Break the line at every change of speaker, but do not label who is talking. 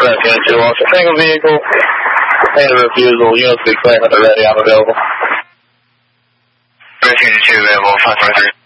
Express Unit 2 lost a single vehicle. And a refusal. Units be clear at the ready. I'm available.
Express Unit 2 available, 543.